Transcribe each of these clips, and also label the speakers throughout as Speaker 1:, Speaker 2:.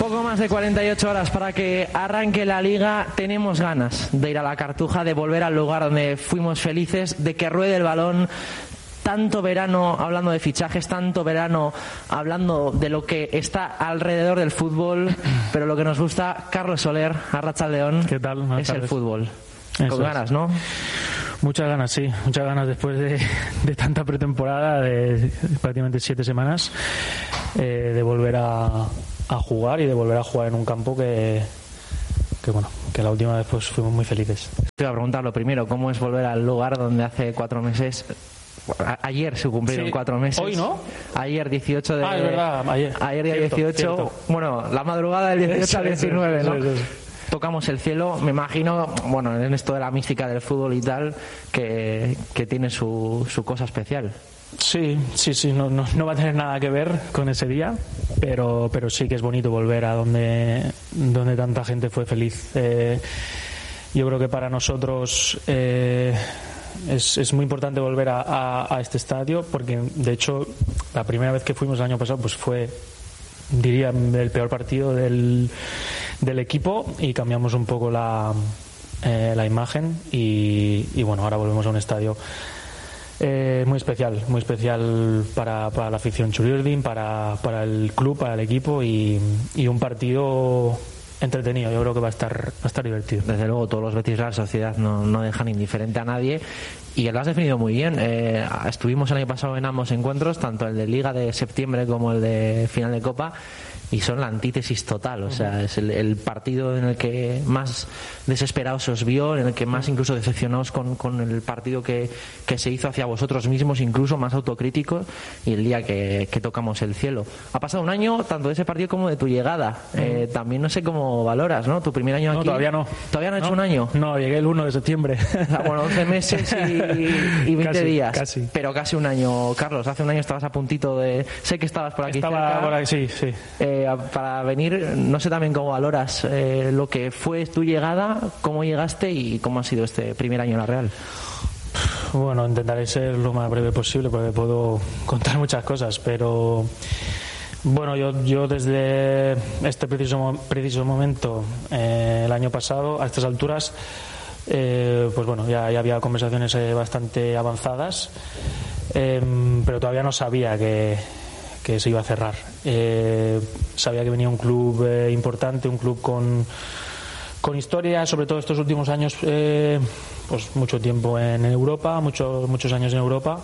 Speaker 1: Poco más de 48 horas para que arranque la Liga. Tenemos ganas de ir a la Cartuja, de volver al lugar donde fuimos felices, de que ruede el balón. Tanto verano hablando de fichajes, tanto verano hablando de lo que está alrededor del fútbol, pero lo que nos gusta, Carlos Soler, Arratsaldeon,
Speaker 2: ¿qué tal?
Speaker 1: Es el fútbol.
Speaker 2: Eso
Speaker 1: Con ganas, ¿no?
Speaker 2: Muchas ganas, sí. Muchas ganas después de tanta pretemporada, de prácticamente 7 semanas, de volver a jugar y de volver a jugar en un campo que la última vez pues fuimos muy felices.
Speaker 1: Te iba a preguntar lo primero, ¿cómo es volver al lugar donde hace 4 meses... Ayer se cumplieron 4 meses.
Speaker 2: Hoy, ¿no?
Speaker 1: Ayer 18 de...
Speaker 2: es verdad, ayer
Speaker 1: día 18,
Speaker 2: cierto.
Speaker 1: Bueno, la madrugada del 18 al 19, ¿no?
Speaker 2: Eso.
Speaker 1: Tocamos el cielo, me imagino, bueno, en esto de la mística del fútbol y tal, que tiene su cosa especial.
Speaker 2: Sí, no va a tener nada que ver con ese día, pero sí que es bonito volver a donde tanta gente fue feliz. Yo creo que para nosotros es muy importante volver a este estadio, porque de hecho la primera vez que fuimos el año pasado pues fue, diría, el peor partido del equipo, y cambiamos un poco la imagen y bueno, ahora volvemos a un estadio muy especial para la afición Txuri-Urdin, para el club, para el equipo, y un partido entretenido. Yo creo que va a estar divertido.
Speaker 1: Desde luego, todos los Betis Real Sociedad no dejan indiferente a nadie, y lo has definido muy bien. Estuvimos el año pasado en ambos encuentros, tanto el de Liga de septiembre como el de final de Copa, y son la antítesis total. O sea, es el partido en el que más desesperados os vio, en el que más incluso decepcionados con el partido que se hizo hacia vosotros mismos, incluso más autocríticos, y el día que tocamos el cielo. Ha pasado un año tanto de ese partido como de tu llegada. También no sé cómo valoras, ¿no? Tu primer año aquí.
Speaker 2: No, todavía no.
Speaker 1: ¿Todavía no ha hecho un año?
Speaker 2: No, llegué el 1 de septiembre.
Speaker 1: Bueno, 11 meses y 20 días.
Speaker 2: Casi.
Speaker 1: Pero casi un año. Carlos, hace un año estabas a puntito de... Sé que estabas por aquí
Speaker 2: cerca. Por aquí, sí.
Speaker 1: Para venir, no sé también cómo valoras lo que fue tu llegada, cómo llegaste y cómo ha sido este primer año en la Real.
Speaker 2: Bueno, intentaré ser lo más breve posible porque puedo contar muchas cosas, pero bueno, yo desde este preciso momento, el año pasado, a estas alturas, pues bueno, ya había conversaciones bastante avanzadas, pero todavía no sabía que se iba a cerrar. Sabía que venía un club importante, un club con historia, sobre todo estos últimos años, pues mucho tiempo en Europa, muchos años en Europa,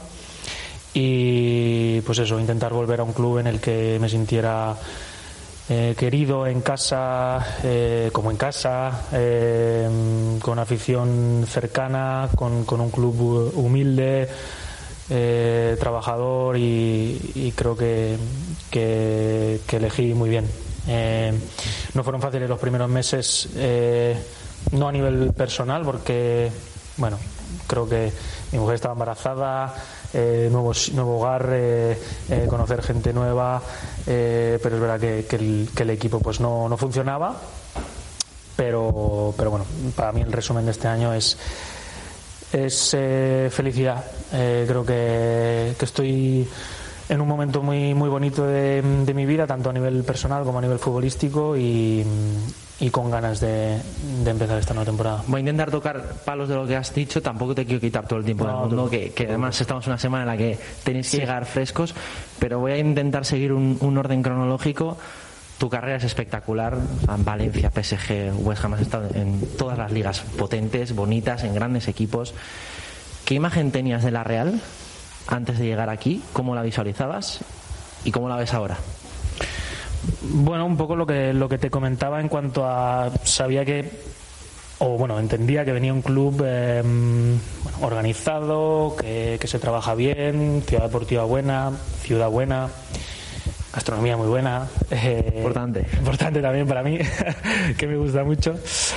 Speaker 2: y pues eso, intentar volver a un club en el que me sintiera querido en casa, como en casa, con afición cercana, con un club humilde, trabajador, y creo que elegí muy bien. No fueron fáciles los primeros meses, no a nivel personal, porque bueno, creo que mi mujer estaba embarazada, nuevo hogar, conocer gente nueva, pero es verdad que el equipo pues no funcionaba, pero bueno, para mí el resumen de este año es felicidad. Creo que estoy en un momento muy bonito de mi vida, tanto a nivel personal como a nivel futbolístico, y con ganas de empezar esta nueva temporada.
Speaker 1: Voy a intentar tocar palos de lo que has dicho, tampoco te quiero quitar todo el tiempo del mundo, que además estamos en una semana en la que tenéis que llegar frescos, pero voy a intentar seguir un orden cronológico. Tu carrera es espectacular, en Valencia, PSG, West Ham, has estado en todas las ligas potentes, bonitas, en grandes equipos. ¿Qué imagen tenías de la Real antes de llegar aquí? ¿Cómo la visualizabas y cómo la ves ahora?
Speaker 2: Bueno, un poco lo que te comentaba en cuanto a... entendía que venía un club organizado, que se trabaja bien, ciudad deportiva buena, ciudad buena, gastronomía muy buena, importante también para mí, que me gusta mucho,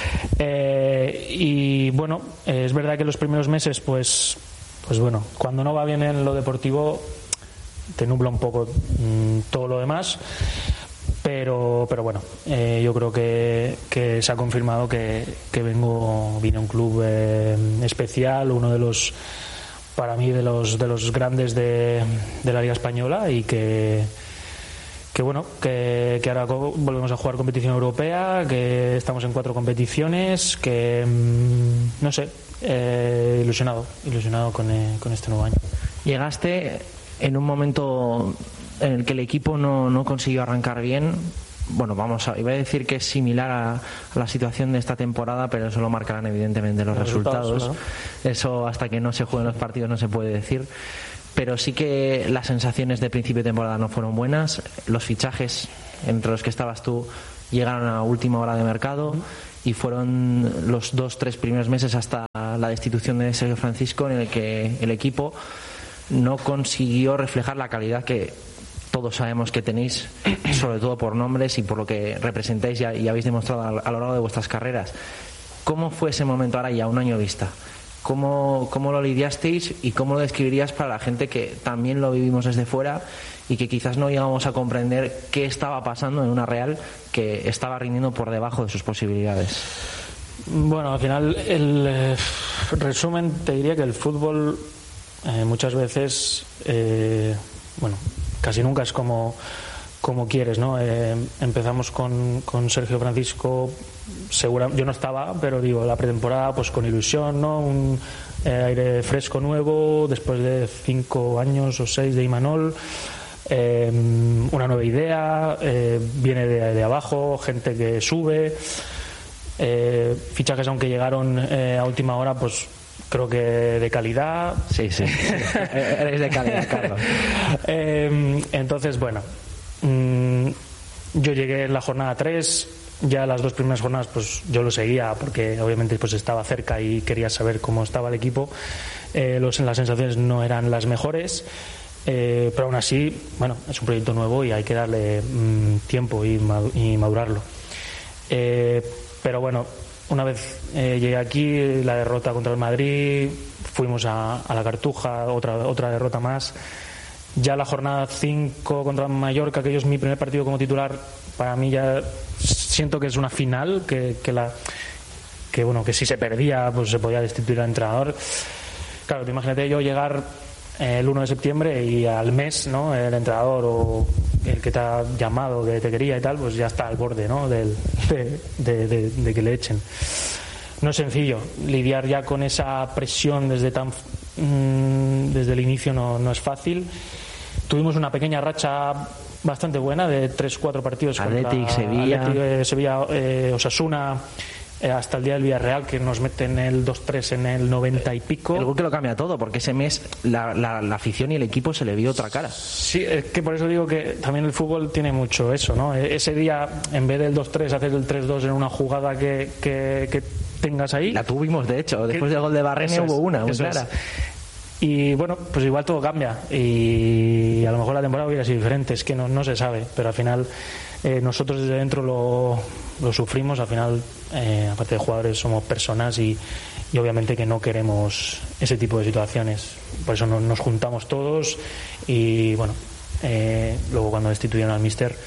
Speaker 2: y bueno, es verdad que los primeros meses pues bueno, cuando no va bien en lo deportivo te nubla un poco todo lo demás, pero bueno, yo creo que se ha confirmado que vine a un club especial, uno de los, para mí, de los grandes de la Liga Española, y que bueno, que ahora volvemos a jugar competición europea, que estamos en 4 competiciones, que no sé, ilusionado con este nuevo año.
Speaker 1: Llegaste en un momento en el que el equipo no consiguió arrancar bien. Bueno, iba a decir que es similar a la situación de esta temporada, pero eso lo marcarán evidentemente los resultados. Claro. Eso hasta que no se jueguen los partidos no se puede decir. Pero sí que las sensaciones de principio de temporada no fueron buenas. Los fichajes, entre los que estabas tú, llegaron a última hora de mercado y fueron los 2-3 primeros meses hasta la destitución de Sergio Francisco en el que el equipo no consiguió reflejar la calidad que todos sabemos que tenéis, sobre todo por nombres y por lo que representáis y habéis demostrado a lo largo de vuestras carreras. ¿Cómo fue ese momento ahora ya, un año vista? ¿Cómo lo lidiasteis y cómo lo describirías para la gente que también lo vivimos desde fuera y que quizás no llegamos a comprender qué estaba pasando en una Real que estaba rindiendo por debajo de sus posibilidades?
Speaker 2: Bueno, al final, el resumen, te diría que el fútbol muchas veces, casi nunca es como quieres, ¿no? Empezamos con Sergio Francisco, yo no estaba, pero digo, la pretemporada pues con ilusión, ¿no? Un aire fresco nuevo, después de 5 años o 6 de Imanol, una nueva idea, viene de abajo, gente que sube, fichajes aunque llegaron a última hora, pues creo que de calidad.
Speaker 1: Sí. Eres de calidad, Carlos.
Speaker 2: Entonces, bueno, yo llegué en la jornada 3, ya las 2 primeras jornadas pues yo lo seguía porque obviamente pues estaba cerca y quería saber cómo estaba el equipo. Las sensaciones no eran las mejores, pero aún así, bueno, es un proyecto nuevo y hay que darle tiempo y madurarlo. Pero bueno, una vez llegué aquí, la derrota contra el Madrid, fuimos a la Cartuja, otra derrota más. Ya la jornada 5 contra Mallorca, que es mi primer partido como titular, para mí ya siento que es una final, que si se perdía pues se podía destituir al entrenador. Claro, te imagínate yo llegar el 1 de septiembre y al mes, ¿no? El entrenador o el que te ha llamado, que te quería y tal, pues ya está al borde, ¿no? de que le echen. No es sencillo lidiar ya con esa presión desde el inicio, no es fácil. Tuvimos una pequeña racha bastante buena de 3-4 partidos
Speaker 1: Athletic, Sevilla,
Speaker 2: Osasuna, hasta el día del Villarreal, que nos meten el 2-3 en el 90 y pico.
Speaker 1: El gol que lo cambia todo, porque ese mes la afición y el equipo se le vio otra cara.
Speaker 2: Sí, es que por eso digo que también el fútbol tiene mucho eso, ¿no? Ese día, en vez del 2-3, hacer el 3-2 en una jugada que tengas ahí.
Speaker 1: La tuvimos, de hecho, después del gol de Barrene hubo una muy clara.
Speaker 2: Y bueno, pues igual todo cambia y a lo mejor la temporada hubiera sido diferente, es que no se sabe, pero al final nosotros desde dentro lo sufrimos. Al final, aparte de jugadores, somos personas y obviamente que no queremos ese tipo de situaciones. Por eso nos juntamos todos y bueno, luego cuando destituyeron al míster,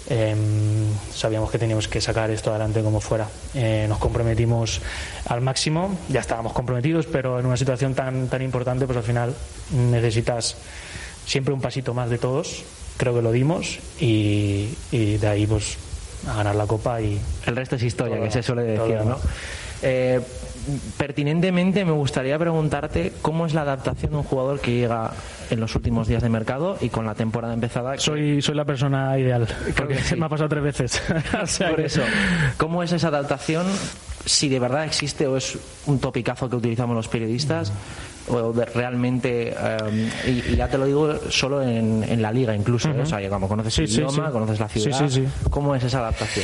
Speaker 2: sabíamos que teníamos que sacar esto adelante como fuera. Nos comprometimos al máximo, ya estábamos comprometidos, pero en una situación tan importante, pues al final necesitas siempre un pasito más de todos. Creo que lo dimos y de ahí pues a ganar la Copa y
Speaker 1: el resto es historia, que se suele decir, ¿no? Pertinentemente me gustaría preguntarte cómo es la adaptación de un jugador que llega en los últimos días de mercado y con la temporada empezada.
Speaker 2: Soy la persona ideal, porque sí. Me ha pasado 3 veces.
Speaker 1: O sea, por eso, ¿cómo es esa adaptación? Si de verdad existe o es un topicazo que utilizamos los periodistas, o realmente, y ya te lo digo, solo en la liga incluso, o sea, como conoces el idioma, conoces la ciudad, ¿cómo es esa adaptación?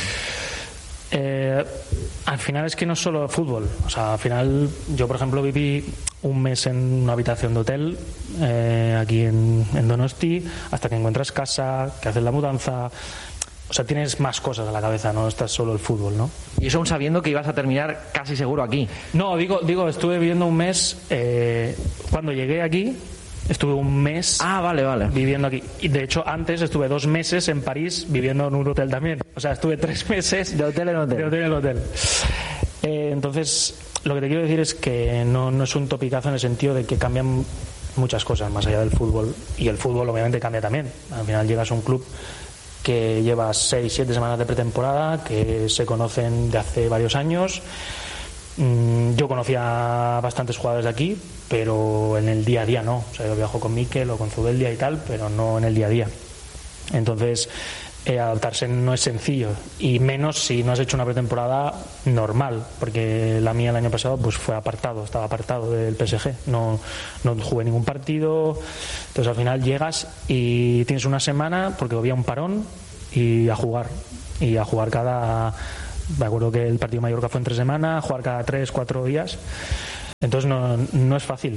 Speaker 2: Al final es que no es solo fútbol. O sea, al final yo, por ejemplo, viví un mes en una habitación de hotel aquí en Donosti, hasta que encuentras casa, que haces la mudanza. O sea, tienes más cosas a la cabeza, no estás solo el fútbol, ¿no?
Speaker 1: Y eso aún sabiendo que ibas a terminar casi seguro aquí.
Speaker 2: No, digo, estuve viviendo un mes cuando llegué aquí. Estuve un mes viviendo aquí. Y de hecho antes estuve 2 meses en París viviendo en un hotel también. O sea, estuve 3 meses
Speaker 1: de hotel en hotel.
Speaker 2: De hotel en hotel. Entonces, lo que te quiero decir es que no es un topicazo en el sentido de que cambian muchas cosas más allá del fútbol. Y el fútbol obviamente cambia también. Al final llegas a un club que lleva 6-7 semanas de pretemporada, que se conocen de hace varios años. Yo conocía a bastantes jugadores de aquí, pero en el día a día no. O sea, yo viajo con Mikel o con Zubeldia y tal, pero no en el día a día. Entonces, adaptarse no es sencillo, y menos si no has hecho una pretemporada normal, porque la mía el año pasado pues estaba apartado del PSG, no jugué ningún partido. Entonces al final llegas y tienes una semana, porque había un parón, y a jugar me acuerdo que el partido de Mallorca fue en 3 semanas, jugar cada 3-4 días. Entonces no es fácil,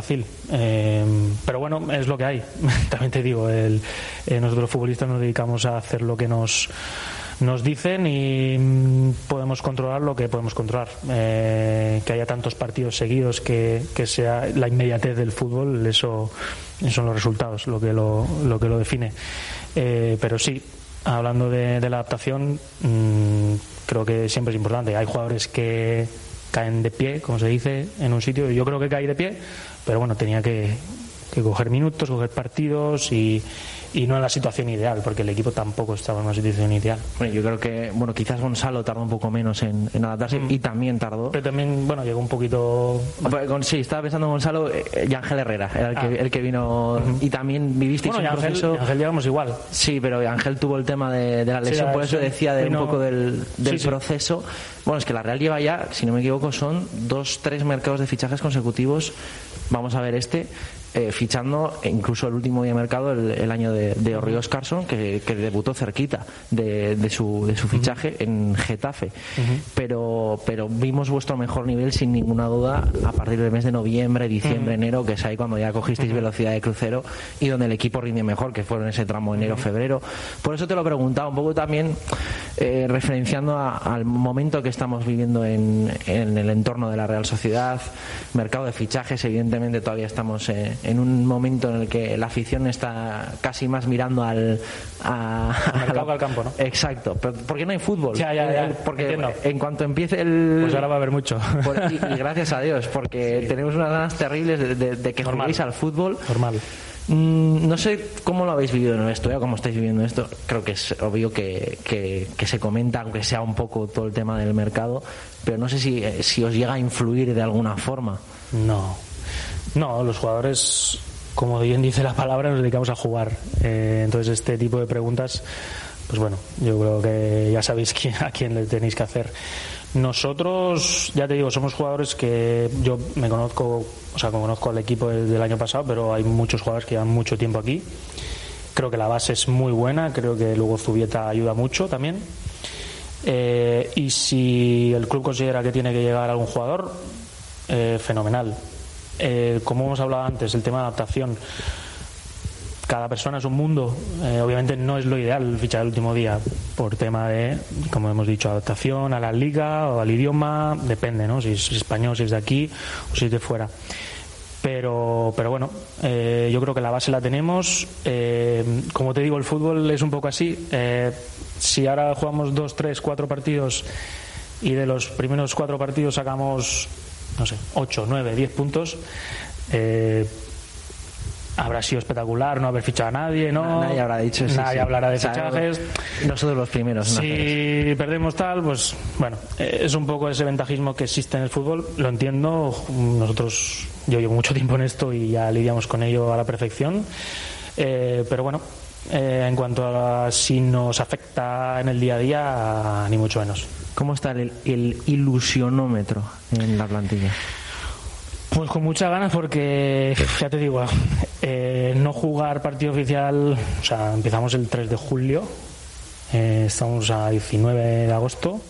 Speaker 2: pero bueno, es lo que hay. También te digo, nosotros los futbolistas nos dedicamos a hacer lo que nos dicen, y podemos controlar lo que podemos controlar. Que haya tantos partidos seguidos, que sea la inmediatez del fútbol, eso son los resultados lo que lo define. Pero sí, hablando de la adaptación, creo que siempre es importante. Hay jugadores que caen de pie, como se dice, en un sitio. Yo creo que caí de pie, pero bueno, tenía que coger minutos, coger partidos, y no en la situación ideal, porque el equipo tampoco estaba en una situación ideal.
Speaker 1: Bueno, yo creo que quizás Gonzalo tardó un poco menos en adaptarse, y también tardó.
Speaker 2: Pero también, llegó un poquito.
Speaker 1: Sí, estaba pensando en Gonzalo, y Ángel Herrera era el que vino, y también vivisteis un proceso.
Speaker 2: Ángel llegamos igual.
Speaker 1: Sí, pero Ángel tuvo el tema de la lesión, por eso decía un poco del proceso. Bueno, es que la Real lleva ya, si no me equivoco, son 2-3 mercados de fichajes consecutivos. Vamos a ver fichando incluso el último día de mercado, el año de Orri Oscarsson, que debutó cerquita de su fichaje en Getafe. Pero vimos vuestro mejor nivel sin ninguna duda a partir del mes de noviembre, diciembre, enero, que es ahí cuando ya cogisteis velocidad de crucero y donde el equipo rinde mejor, que fue en ese tramo enero-febrero. Por eso te lo preguntaba un poco también, referenciando al momento que estamos viviendo en el entorno de la Real Sociedad, mercado de fichajes. Evidentemente todavía estamos en un momento en el que la afición está casi más mirando al
Speaker 2: mercado que al campo, ¿no?
Speaker 1: Exacto, pero porque no hay fútbol.
Speaker 2: Ya.
Speaker 1: Porque
Speaker 2: entiendo.
Speaker 1: En cuanto empiece
Speaker 2: pues ahora va a haber mucho.
Speaker 1: Y gracias a Dios, porque tenemos unas ganas terribles de que juguéis al fútbol.
Speaker 2: Normal.
Speaker 1: No sé cómo lo habéis vivido en esto, cómo estáis viviendo esto. Creo que es obvio que se comenta, aunque sea un poco todo el tema del mercado, pero no sé si os llega a influir de alguna forma.
Speaker 2: No, los jugadores, como bien dice la palabra, nos dedicamos a jugar. Entonces este tipo de preguntas, pues bueno, yo creo que ya sabéis a quién le tenéis que hacer. Nosotros, ya te digo, somos jugadores que yo conozco al equipo desde el año pasado, pero hay muchos jugadores que llevan mucho tiempo aquí. Creo que la base es muy buena, creo que luego Zubieta ayuda mucho también. Y si el club considera que tiene que llegar algún jugador, fenomenal. Como hemos hablado antes, el tema de adaptación, cada persona es un mundo. Obviamente no es lo ideal fichar el último día por tema de, como hemos dicho, adaptación a la liga o al idioma, depende, ¿no? Si es español, si es de aquí o si es de fuera. Pero bueno, yo creo que la base la tenemos. Como te digo, el fútbol es un poco así. Si ahora jugamos 2, 3, 4 partidos y de los primeros 4 partidos sacamos, no sé, 8, 9, 10 puntos, habrá sido espectacular no haber fichado a nadie, ¿no?
Speaker 1: Nadie habrá dicho eso.
Speaker 2: Nadie hablará de fichajes.
Speaker 1: Nosotros los primeros.
Speaker 2: Si perdemos tal, pues bueno, es un poco ese ventajismo que existe en el fútbol. Lo entiendo. Yo llevo mucho tiempo en esto y ya lidiamos con ello a la perfección. Pero bueno, en cuanto a si nos afecta en el día a día, ni mucho menos.
Speaker 1: ¿Cómo está el ilusionómetro en la plantilla?
Speaker 2: Pues con muchas ganas, porque ya te digo, no jugar partido oficial, o sea, empezamos el 3 de julio, estamos a 19 de agosto,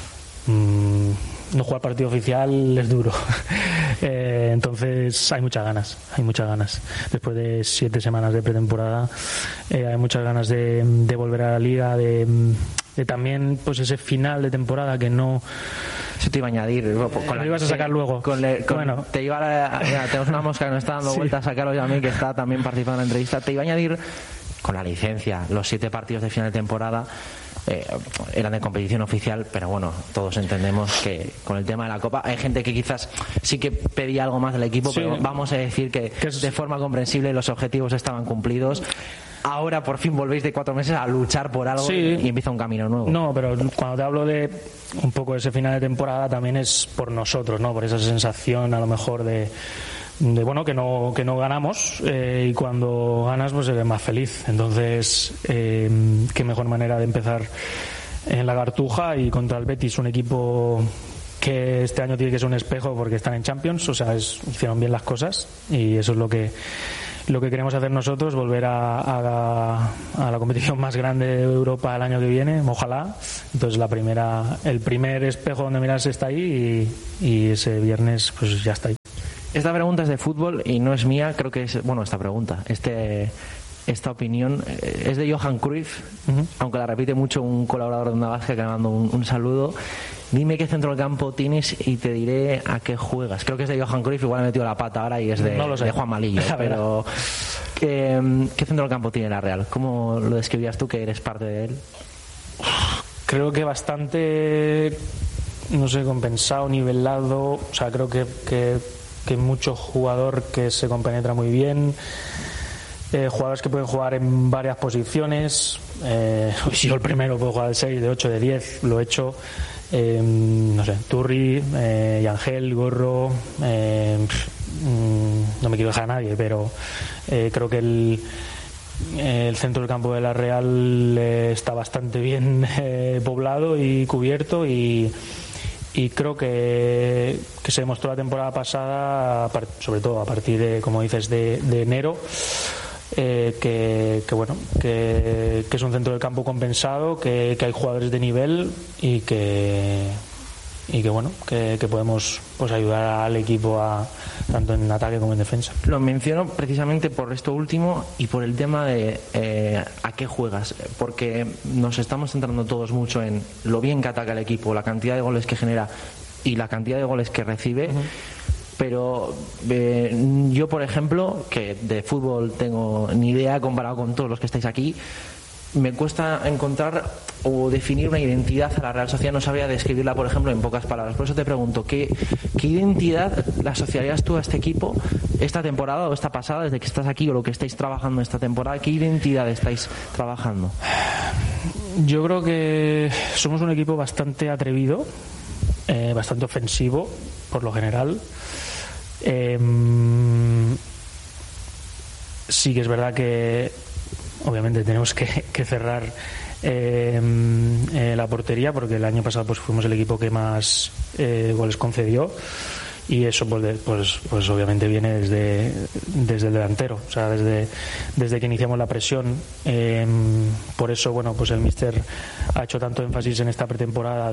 Speaker 2: no jugar partido oficial es duro. Entonces hay muchas ganas. Después de 7 semanas de pretemporada, hay muchas ganas de volver a la liga, de también pues ese final de temporada que no.
Speaker 1: Eso te iba a añadir.
Speaker 2: Lo ibas a sacar luego.
Speaker 1: Bueno, tenemos una mosca que nos está dando vueltas a Carlos y a mí, que está también participando en la entrevista. Te iba a añadir, con la licencia, los 7 partidos de final de temporada eran de competición oficial, pero bueno, todos entendemos que con el tema de la Copa hay gente que quizás sí que pedía algo más del equipo, pero vamos a decir que de forma comprensible los objetivos estaban cumplidos. ahora por fin volvéis de 4 meses a luchar por algo y empieza un camino nuevo.
Speaker 2: No, pero cuando te hablo de un poco ese final de temporada también es por nosotros, ¿no? Por esa sensación a lo mejor de bueno, que no ganamos, y cuando ganas pues eres más feliz. Entonces qué mejor manera de empezar en la Cartuja y contra el Betis, un equipo que este año tiene que ser un espejo porque están en Champions, o sea, hicieron bien las cosas y eso es lo que queremos hacer nosotros, volver a la competición más grande de Europa el año que viene, ojalá. Entonces el primer espejo donde mirarse está ahí y ese viernes pues ya está ahí.
Speaker 1: Esta pregunta es de fútbol y no es mía, creo que es, esta pregunta, esta opinión es de Johan Cruyff, aunque la repite mucho un colaborador de Onda Vasca, que le mando un saludo. Dime qué centro del campo tienes y te diré a qué juegas. Creo que es de Johan Cruyff, igual me he metido la pata ahora y es de Juan Malillo, pero ¿qué centro del campo tiene la Real? ¿Cómo lo describías tú, que eres parte de él?
Speaker 2: Creo que bastante, no sé, compensado, nivelado, o sea, creo que mucho jugador que se compenetra muy bien, jugadores que pueden jugar en varias posiciones. Yo el primero puedo jugar de 6, de 8, de 10, lo he hecho. No sé, Turri, Yangel, Gorro, no me quiero dejar a nadie, pero creo que el centro del campo de la Real está bastante bien poblado y cubierto y creo que se demostró la temporada pasada, sobre todo a partir de, como dices, de enero, que es un centro del campo compensado, que hay jugadores de nivel y que podemos pues ayudar al equipo tanto en ataque como en defensa.
Speaker 1: Lo menciono precisamente por esto último y por el tema de a qué juegas, porque nos estamos centrando todos mucho en lo bien que ataca el equipo, la cantidad de goles que genera y la cantidad de goles que recibe. Pero yo, por ejemplo, que de fútbol tengo ni idea comparado con todos los que estáis aquí, me cuesta encontrar o definir una identidad a la Real Sociedad. No sabría describirla, por ejemplo, en pocas palabras. Por eso te pregunto, ¿qué identidad la asociarías tú a este equipo esta temporada o esta pasada, desde que estás aquí, o lo que estáis trabajando esta temporada? ¿Qué identidad estáis trabajando?
Speaker 2: Yo creo que somos un equipo bastante atrevido, bastante ofensivo, por lo general. Sí que es verdad que obviamente tenemos que cerrar la portería, porque el año pasado pues fuimos el equipo que más goles concedió, y eso pues obviamente viene desde el delantero, o sea, desde que iniciamos la presión. Por eso pues el míster ha hecho tanto énfasis en esta pretemporada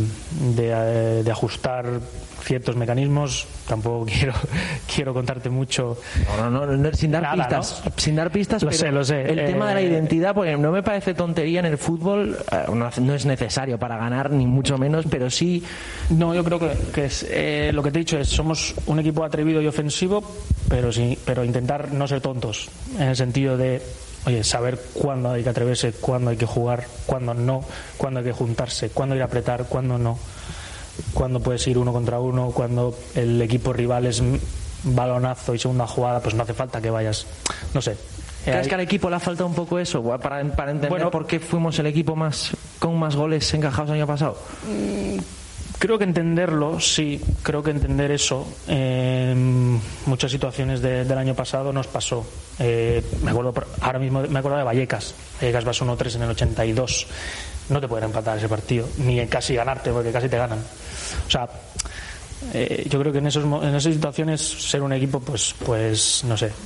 Speaker 2: de ajustar ciertos mecanismos. Tampoco quiero contarte mucho.
Speaker 1: No, sin dar pistas, ¿no? Sin dar pistas.
Speaker 2: Lo sé.
Speaker 1: El tema de la identidad, porque no me parece tontería en el fútbol, no es necesario para ganar, ni mucho menos, pero sí.
Speaker 2: No, yo creo que es lo que te he dicho, somos un equipo atrevido y ofensivo, pero intentar no ser tontos, en el sentido de saber cuándo hay que atreverse, cuándo hay que jugar, cuándo no, cuándo hay que juntarse, cuándo ir a apretar, cuándo no, cuándo puedes ir uno contra uno, cuando el equipo rival es balonazo y segunda jugada, pues no hace falta que vayas, no sé.
Speaker 1: ¿Crees que al equipo le ha faltado un poco eso para entender por qué fuimos el equipo con más goles encajados el año pasado?
Speaker 2: Creo que entenderlo, sí, creo que entender eso. Muchas situaciones del año pasado nos pasó. Ahora mismo me acuerdo de Vallecas. Vallecas vas 1-3 en el 82. No te pueden empatar ese partido, ni casi ganarte, porque casi te ganan. O sea, yo creo que en esas situaciones ser un equipo, pues no sé,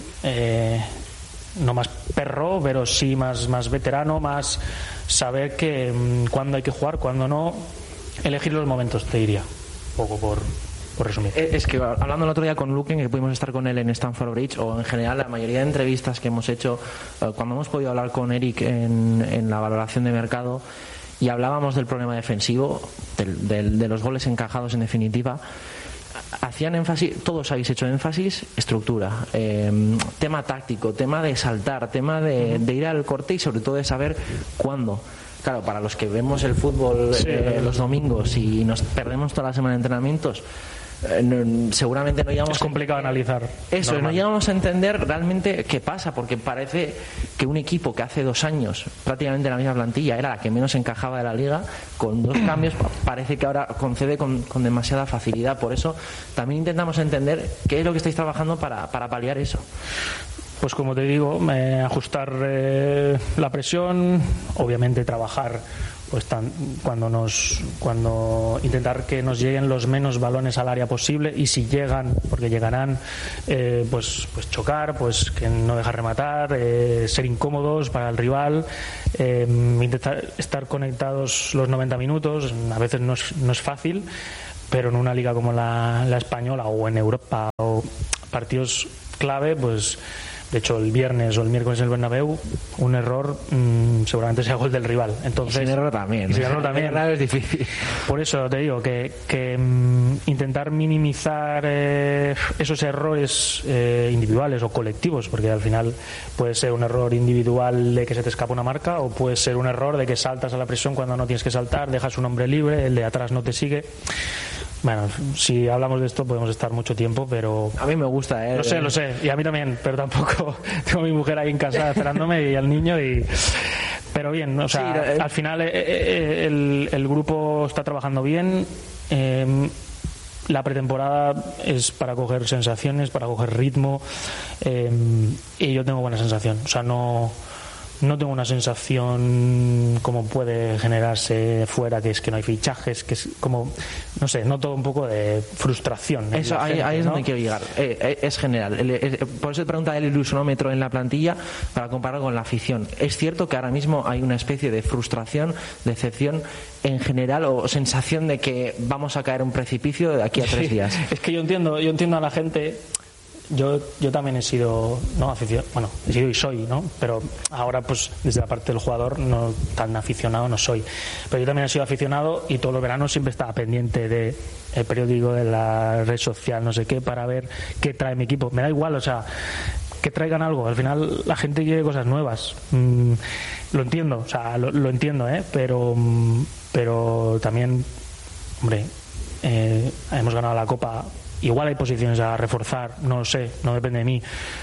Speaker 2: no más perro, pero sí más veterano, más saber que cuándo hay que jugar, cuándo no. Elegir los momentos, te diría, un poco por resumir.
Speaker 1: Es que hablando el otro día con Luquen, que pudimos estar con él en Stamford Bridge, o en general la mayoría de entrevistas que hemos hecho, cuando hemos podido hablar con Eric en la valoración de mercado, y hablábamos del problema defensivo, de los goles encajados en definitiva, hacían énfasis, todos habéis hecho énfasis, estructura, tema táctico, tema de saltar, tema de ir al corte y sobre todo de saber cuándo. Claro, para los que vemos el fútbol los domingos y nos perdemos toda la semana de entrenamientos, seguramente no llegamos...
Speaker 2: Es complicado analizar.
Speaker 1: Eso, no llegamos a entender realmente qué pasa, porque parece que un equipo que hace 2 años prácticamente la misma plantilla era la que menos encajaba de la liga, con 2 cambios parece que ahora concede con demasiada facilidad. Por eso también intentamos entender qué es lo que estáis trabajando para paliar eso.
Speaker 2: Pues como te digo, ajustar la presión, obviamente trabajar pues cuando intentar que nos lleguen los menos balones al área posible, y si llegan, porque llegarán, pues chocar, pues que no dejar rematar, ser incómodos para el rival, intentar estar conectados los 90 minutos. A veces no es fácil, pero en una liga como la española o en Europa o partidos clave, pues de hecho el viernes o el miércoles en el Bernabéu, un error seguramente sea gol del rival. Entonces,
Speaker 1: sin error también.
Speaker 2: Sin error también.
Speaker 1: Es difícil.
Speaker 2: Por eso te digo que intentar minimizar esos errores individuales o colectivos, porque al final puede ser un error individual de que se te escapa una marca, o puede ser un error de que saltas a la presión cuando no tienes que saltar, dejas un hombre libre, el de atrás no te sigue. Bueno, si hablamos de esto podemos estar mucho tiempo, pero...
Speaker 1: A mí me gusta,
Speaker 2: Lo sé, y a mí también, pero tampoco tengo a mi mujer ahí en casa esperándome y al niño Pero bien, o sea, sí, al final el grupo está trabajando bien. La pretemporada es para coger sensaciones, para coger ritmo, y yo tengo buena sensación. O sea, no tengo una sensación como puede generarse fuera, que es que no hay fichajes, que es como, no sé, noto un poco de frustración.
Speaker 1: Eso, ahí es donde quiero llegar. Es general. Por eso te pregunta el ilusionómetro en la plantilla, para compararlo con la afición. Es cierto que ahora mismo hay una especie de frustración, decepción en general, o sensación de que vamos a caer en un precipicio de aquí a 3 días.
Speaker 2: Es que yo entiendo a la gente. Yo también he sido aficionado, bueno, he sido y soy, ¿no? Pero ahora, pues desde la parte del jugador, no tan aficionado no soy. Pero yo también he sido aficionado, y todos los veranos siempre estaba pendiente del periódico, de la red social, no sé qué, para ver qué trae mi equipo. Me da igual, o sea, que traigan algo. Al final la gente quiere cosas nuevas. Lo entiendo, o sea, lo entiendo, pero también, hombre, hemos ganado la Copa. Igual hay posiciones a reforzar, no lo sé, no depende de mí,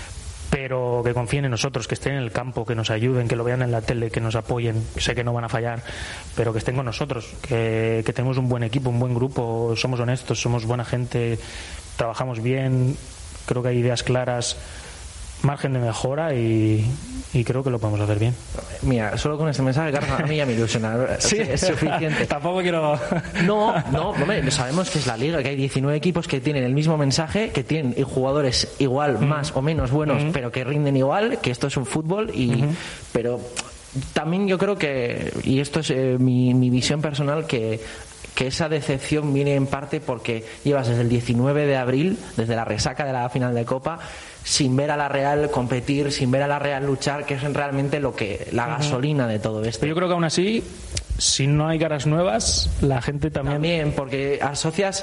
Speaker 2: pero que confíen en nosotros, que estén en el campo, que nos ayuden, que lo vean en la tele, que nos apoyen. Sé que no van a fallar, pero que estén con nosotros, que tenemos un buen equipo, un buen grupo, somos honestos, somos buena gente, trabajamos bien, creo que hay ideas claras, margen de mejora, y creo que lo podemos hacer bien.
Speaker 1: Mira, solo con este mensaje, Carlos, a mí ya me ilusiona.
Speaker 2: Sí,
Speaker 1: es suficiente.
Speaker 2: Tampoco quiero...
Speaker 1: No, hombre, sabemos que es la liga, que hay 19 equipos que tienen el mismo mensaje, que tienen jugadores igual, más o menos buenos, pero que rinden igual, que esto es un fútbol, pero también yo creo que, y esto es mi visión personal, que esa decepción viene en parte porque llevas desde el 19 de abril, desde la resaca de la final de Copa, sin ver a la Real competir, sin ver a la Real luchar, que es realmente la gasolina de todo esto.
Speaker 2: Pero yo creo que aún así, si no hay caras nuevas, la gente también
Speaker 1: porque asocias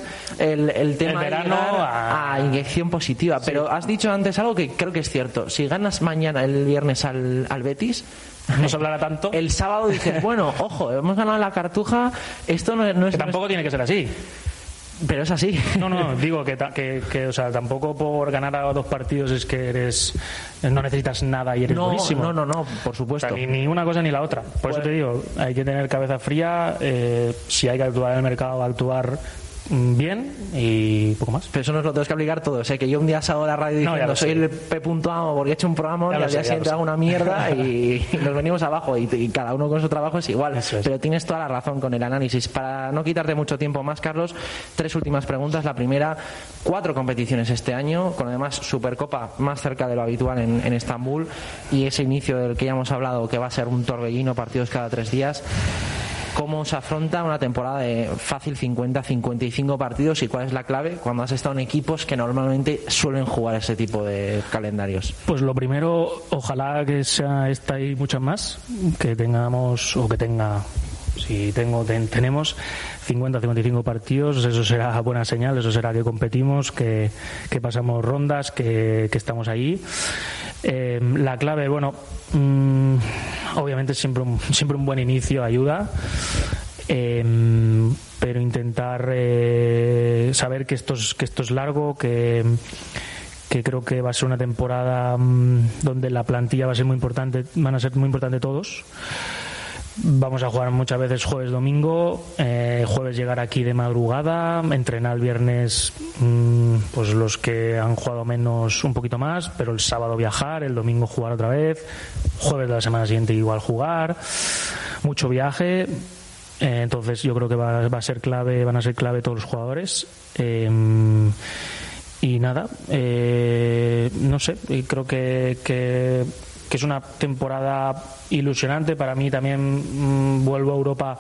Speaker 1: el tema
Speaker 2: el verano
Speaker 1: a inyección positiva. Sí. Pero has dicho antes algo que creo que es cierto. Si ganas mañana, el viernes, al Betis,
Speaker 2: no se hablará tanto.
Speaker 1: El sábado dices, bueno, ojo, hemos ganado la Cartuja, esto no es...
Speaker 2: Que tampoco tiene que ser así.
Speaker 1: Pero es así.
Speaker 2: No, digo que o sea, tampoco por ganar a 2 partidos es que no necesitas nada y eres buenísimo.
Speaker 1: No, por supuesto.
Speaker 2: O sea, ni una cosa ni la otra. Por eso te digo, hay que tener cabeza fría, si hay que actuar en el mercado, actuar bien, y poco más.
Speaker 1: Pero eso nos lo tenemos que aplicar todos, que yo un día salgo de la radio diciendo soy el P.A porque he hecho un programa, y al día siguiente hago una mierda y nos venimos abajo, y cada uno con su trabajo es igual. Pero tienes toda la razón con el análisis. Para no quitarte mucho tiempo más, Carlos, 3 últimas preguntas. La primera, 4 competiciones este año, con además Supercopa más cerca de lo habitual en Estambul, y ese inicio del que ya hemos hablado, que va a ser un torbellino, partidos cada 3 días. ¿Cómo se afronta una temporada de fácil 50-55 partidos, y cuál es la clave cuando has estado en equipos que normalmente suelen jugar ese tipo de calendarios?
Speaker 2: Pues lo primero, ojalá que sea esta y muchas más, que tengamos, o que tenga, si tenemos 50-55 partidos, eso será buena señal, eso será que competimos, que pasamos rondas, que estamos ahí. La clave, bueno, obviamente siempre un buen inicio ayuda, pero intentar saber que esto es largo, que creo que va a ser una temporada donde la plantilla va a ser muy importante, van a ser muy importantes todos. Vamos a jugar muchas veces jueves, domingo, jueves llegar aquí de madrugada, entrenar el viernes pues los que han jugado menos un poquito más, pero el sábado viajar, el domingo jugar otra vez, jueves de la semana siguiente igual jugar, mucho viaje. Entonces yo creo que van a ser clave todos los jugadores. Y nada, no sé, creo que es una temporada ilusionante para mí. También vuelvo a Europa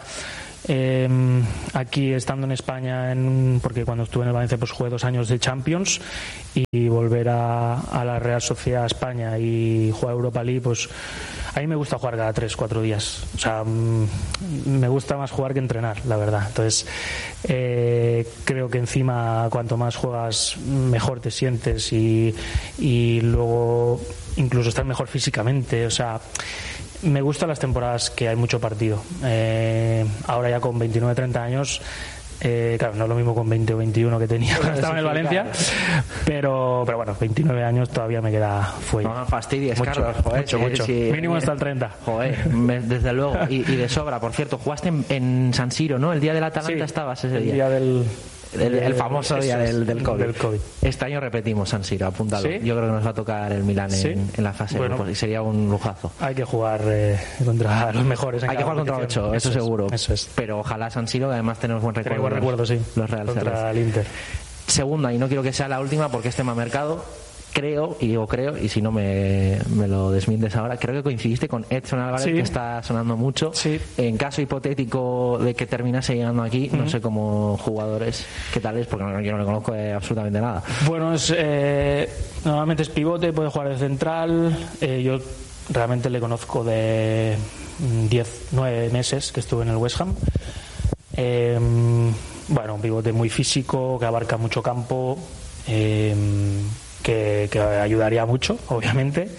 Speaker 2: aquí estando en España, porque cuando estuve en el Valencia pues jugué 2 años de Champions, y volver a la Real Sociedad España y jugar Europa League, pues a mí me gusta jugar cada 3-4 días. O sea, me gusta más jugar que entrenar, la verdad. Entonces creo que encima cuanto más juegas mejor te sientes, y luego incluso estás mejor físicamente. O sea, me gustan las temporadas que hay mucho partido. Ahora ya con 29-30 años, claro, no es lo mismo con 20 o 21 que tenía cuando estaba en el Valencia, pero bueno, 29 años todavía me queda fuelle.
Speaker 1: No fastidies,
Speaker 2: mucho,
Speaker 1: Carlos. Joder,
Speaker 2: mucho.
Speaker 1: Si,
Speaker 2: mínimo hasta el 30.
Speaker 1: Joder, desde luego. Y de sobra, por cierto, jugaste en San Siro, ¿no? El día del Atalanta, sí, estabas ese día.
Speaker 2: El día del...
Speaker 1: El famoso día del COVID.
Speaker 2: Del COVID.
Speaker 1: Este año repetimos San Siro, apúntalo. ¿Sí? Yo creo que nos va a tocar el Milán en la fase de grupos, y sería un lujazo.
Speaker 2: Hay que jugar contra los mejores.
Speaker 1: Hay que jugar contra 8, eso seguro.
Speaker 2: Eso es.
Speaker 1: Pero ojalá San Siro, que además tenemos buen recuerdo.
Speaker 2: Buen recuerdo, sí.
Speaker 1: Los Real
Speaker 2: contra el Inter.
Speaker 1: Segunda, y no quiero que sea la última porque es tema mercado. Creo, y si no me lo desmientes ahora, creo que coincidiste con Edson Álvarez, sí, que está sonando mucho.
Speaker 2: Sí.
Speaker 1: En caso hipotético de que terminase llegando aquí, no sé cómo jugadores, ¿qué tal es? Porque yo no le conozco absolutamente nada.
Speaker 2: Bueno, normalmente es pivote, puede jugar de central. Yo realmente le conozco de 9 meses que estuve en el West Ham. Bueno, un pivote muy físico, que abarca mucho campo. Que ayudaría mucho, obviamente.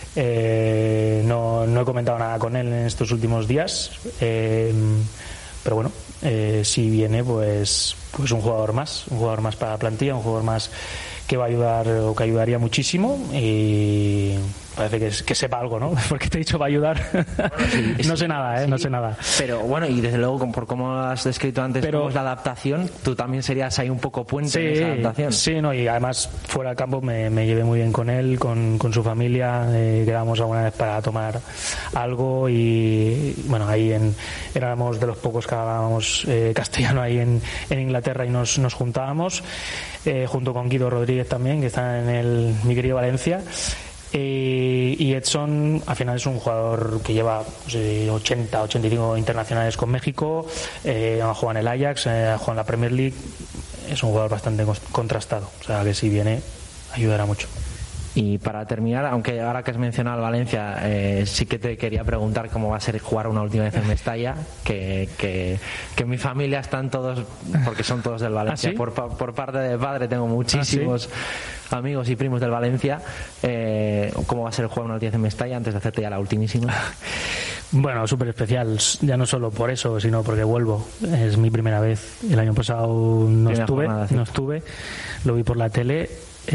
Speaker 2: No he comentado nada con él en estos últimos días, pero bueno, si viene pues un jugador más para la plantilla, un jugador más que va a ayudar, o que ayudaría muchísimo, y parece que sepa algo, ¿no? Porque te he dicho va a ayudar. Bueno, sí, no sé nada, sí, no sé nada.
Speaker 1: Pero bueno, y desde luego, por cómo has descrito antes, cómo es la adaptación, tú también serías ahí un poco puente en esa adaptación.
Speaker 2: Sí, no, y además fuera del campo me llevé muy bien con él, con su familia. Quedamos alguna vez para tomar algo, y bueno, ahí éramos de los pocos que hablábamos castellano ahí en Inglaterra, y nos juntábamos junto con Guido Rodríguez también, que está en mi querido Valencia. Y Edson al final es un jugador que lleva 80-85 internacionales con México, ha jugado en el Ajax, ha jugado en la Premier League. Es un jugador bastante contrastado, o sea que si viene ayudará mucho.
Speaker 1: Y para terminar, aunque ahora que has mencionado al Valencia, sí que te quería preguntar cómo va a ser jugar una última vez en Mestalla, que mi familia están todos, porque son todos del Valencia. ¿Ah, sí? Por parte de padre tengo muchísimos amigos y primos del Valencia. ¿Cómo va a ser jugar una última vez en Mestalla, antes de hacerte ya la ultimísima?
Speaker 2: Bueno, súper especial, ya no solo por eso, sino porque vuelvo. Es mi primera vez. El año pasado no estuve, lo vi por la tele.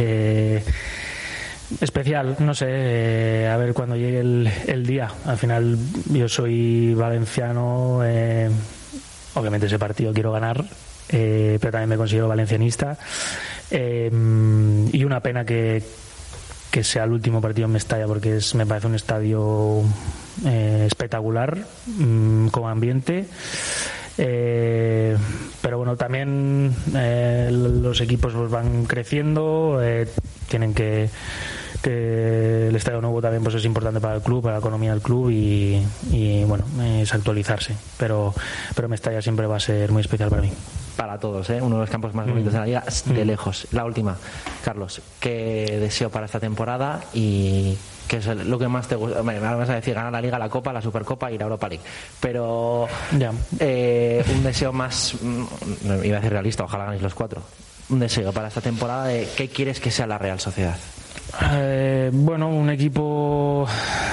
Speaker 2: Especial, no sé, a ver cuando llegue el día. Al final yo soy valenciano, obviamente ese partido quiero ganar, pero también me considero valencianista, y una pena que sea el último partido en Mestalla, porque me parece un estadio espectacular, con ambiente. Pero bueno, también los equipos pues van creciendo, tienen que el estadio nuevo también pues es importante para el club, para la economía del club, y bueno, es actualizarse, pero Mestalla siempre va a ser muy especial para mí.
Speaker 1: Para todos, uno de los campos más bonitos de la liga, de lejos. La última, Carlos, ¿qué deseo para esta temporada y qué es lo que más te gusta? Me vas a decir ganar la Liga, la Copa, la Supercopa y la Europa League, pero
Speaker 2: ya.
Speaker 1: Un deseo más, iba a decir realista, ojalá ganéis los 4. Un deseo para esta temporada de qué quieres que sea la Real Sociedad.
Speaker 2: Bueno, un equipo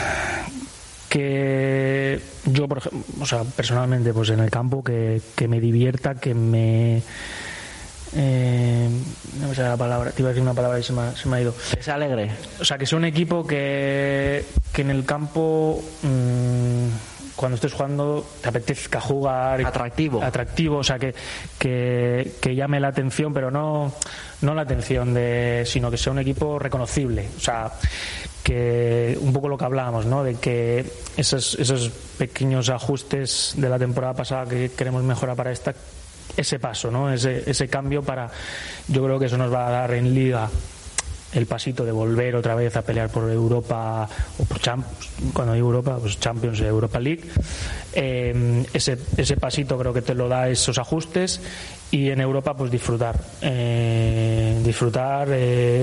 Speaker 2: que yo, por ejemplo, o sea, personalmente, pues en el campo, que me divierta, que me no me sale la palabra, te iba a decir una palabra y se me ha ido.
Speaker 1: Es alegre.
Speaker 2: O sea, que sea un equipo que en el campo, cuando estés jugando, te apetezca jugar.
Speaker 1: Atractivo,
Speaker 2: o sea, que llame la atención, pero no la atención sino que sea un equipo reconocible. O sea, que un poco lo que hablábamos, ¿no? De que esos pequeños ajustes de la temporada pasada que queremos mejorar para ese paso, ¿no? Ese cambio yo creo que eso nos va a dar en Liga el pasito de volver otra vez a pelear por Europa o por Champions, cuando hay Europa, pues Champions, Europa League. Ese pasito creo que te lo da esos ajustes, y en Europa pues disfrutar